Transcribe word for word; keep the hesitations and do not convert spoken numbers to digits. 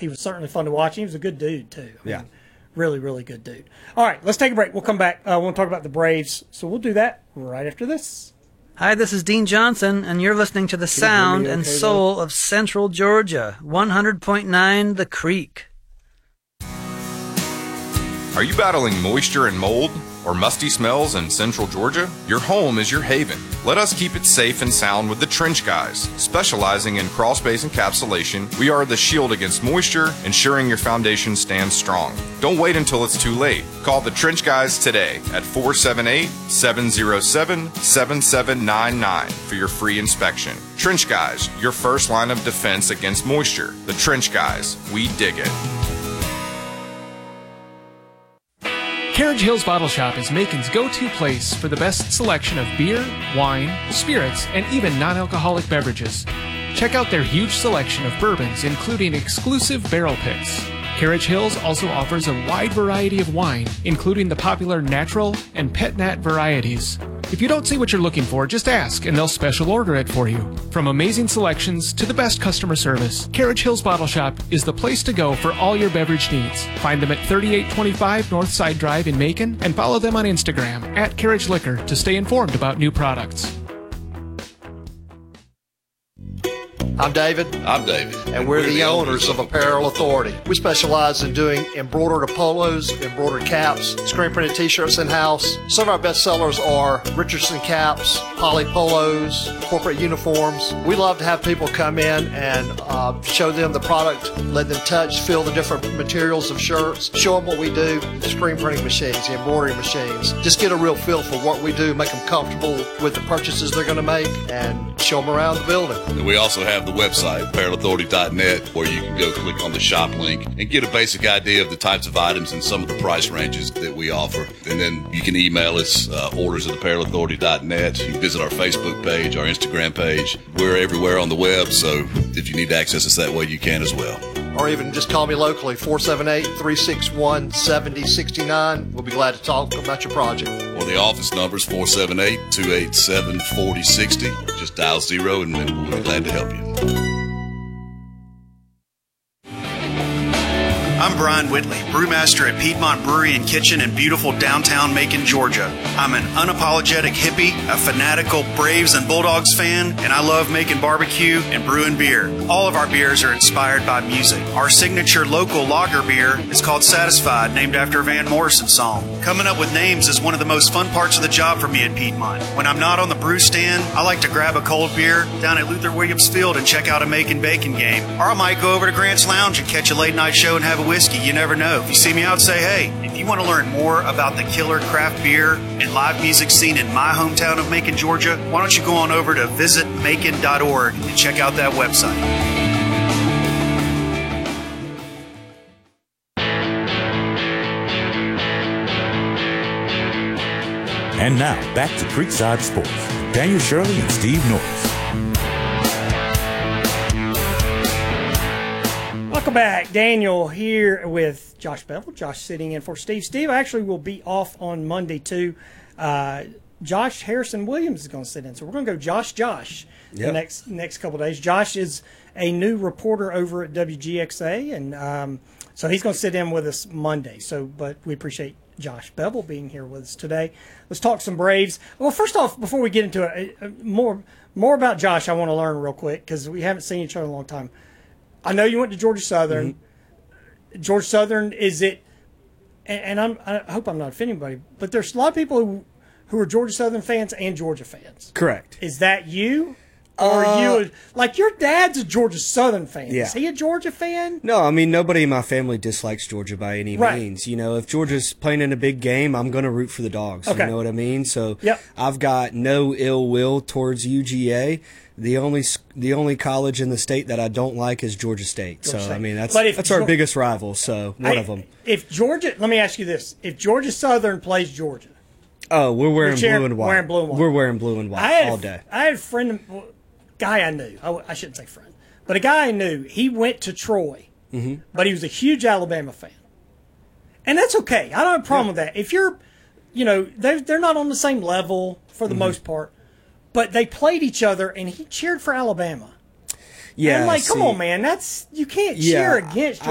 he was certainly fun to watch. He was a good dude, too. I Yeah. mean, really, really good dude. All right, let's take a break. We'll come back. I uh, want to talk about the Braves, so we'll do that right after this. Hi, this is Dean Johnson, and you're listening to the sound and okay, soul of Central Georgia, one hundred point nine The Creek. Are you battling moisture and mold or musty smells in Central Georgia? Your home is your haven. Let us keep it safe and sound with the Trench Guys. Specializing in crawl space encapsulation, we are the shield against moisture, ensuring your foundation stands strong. Don't wait until it's too late. Call the Trench Guys today at four seven eight, seven zero seven, seven seven nine nine for your free inspection. Trench Guys, your first line of defense against moisture. The Trench Guys, we dig it. Carriage Hills Bottle Shop is Macon's go-to place for the best selection of beer, wine, spirits, and even non-alcoholic beverages. Check out their huge selection of bourbons, including exclusive barrel picks. Carriage Hills also offers a wide variety of wine, including the popular natural and pet nat varieties. If you don't see what you're looking for, just ask and they'll special order it for you. From amazing selections to the best customer service, Carriage Hills Bottle Shop is the place to go for all your beverage needs. Find them at thirty-eight twenty-five Northside Drive in Macon and follow them on Instagram at Carriage Liquor to stay informed about new products. I'm David. I'm David. And we're, we're the, the owners of Apparel Authority. We specialize in doing embroidered polos, embroidered caps, screen printed t-shirts in-house. Some of our best sellers are Richardson caps, poly polos, corporate uniforms. We love to have people come in and uh, show them the product, let them touch, feel the different materials of shirts, show them what we do, the screen printing machines, the embroidery machines. Just get a real feel for what we do, make them comfortable with the purchases they're going to make, and show them around the building. And we also have the website, apparel authority dot net, where you can go click on the shop link and get a basic idea of the types of items and some of the price ranges that we offer. And then you can email us, uh, orders at apparel authority dot net. You can visit our Facebook page, our Instagram page. We're everywhere on the web, so if you need to access us that way, you can as well. Or even just call me locally, four seven eight, three six one, seven zero six nine. We'll be glad to talk about your project. Or the office number is four seven eight, two eight seven, four zero six zero. Just dial zero and we'll be glad to help you. I'm Brian Whitley, brewmaster at Piedmont Brewery and Kitchen in beautiful downtown Macon, Georgia. I'm an unapologetic hippie, a fanatical Braves and Bulldogs fan, and I love making barbecue and brewing beer. All of our beers are inspired by music. Our signature local lager beer is called Satisfied, named after a Van Morrison song. Coming up with names is one of the most fun parts of the job for me at Piedmont. When I'm not on the brew stand, I like to grab a cold beer down at Luther Williams Field and check out a Macon Bacon game. Or I might go over to Grant's Lounge and catch a late night show and have a whiskey. You never know. If you see me out, say hey. If you want to learn more about the killer craft beer and live music scene in my hometown of Macon, Georgia, why don't you go on over to visit macon dot org and check out that website. And now, back to Creekside Sports. Daniel Shirley and Steve Norris. Welcome back. Daniel here with Josh Bevel. Josh sitting in for Steve. Steve actually will be off on Monday, too. Uh, Josh Harrison Williams is going to sit in. So we're going to go Josh Josh yep. the next next couple of days. Josh is a new reporter over at W G X A, and um, so he's going to sit in with us Monday. So, but we appreciate Josh Bevel being here with us today. Let's talk some Braves. Well, first off, before we get into it, uh, more, more about Josh, I want to learn real quick because we haven't seen each other in a long time. I know you went to Georgia Southern. Mm-hmm. Georgia Southern, is it, and, and I'm, I hope I'm not offending anybody, but there's a lot of people who, who are Georgia Southern fans and Georgia fans. Correct. Is that you? Or are uh, you, a, like your dad's a Georgia Southern fan. Yeah. Is he a Georgia fan? No, I mean, nobody in my family dislikes Georgia by any right. means. You know, if Georgia's playing in a big game, I'm going to root for the Dogs. Okay. You know what I mean? So yep. I've got no ill will towards U G A. The only the only college in the state that I don't like is Georgia State. Georgia so State. I mean that's if, that's our biggest rival. So one I, of them. If Georgia, let me ask you this: if Georgia Southern plays Georgia, oh, we're wearing cheering, blue and white. Wearing blue and white. We're wearing blue and white I had, all day. I had a friend, guy I knew. I, I shouldn't say friend, but a guy I knew. He went to Troy, mm-hmm. but he was a huge Alabama fan, and that's okay. I don't have a problem yeah. with that. If you're, you know, they they're not on the same level for the mm-hmm. most part. But they played each other, and he cheered for Alabama. Yeah, and I'm like, see, come on, man, that's you can't yeah, cheer against.